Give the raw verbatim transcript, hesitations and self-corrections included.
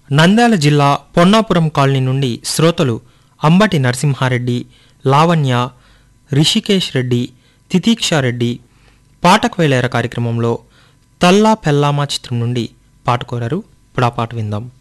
నంద్యాల జిల్లా పొన్నాపురం కాలనీ నుండి శ్రోతలు అంబటి నరసింహారెడ్డి, లావణ్య, రిషికేష్ రెడ్డి, తితీక్షారెడ్డి పాటకు వేలేర కార్యక్రమంలో తల్లా పెల్లామా చిత్రం నుండి పాట కోరారు. ఇప్పుడు ఆ పాట విందాం.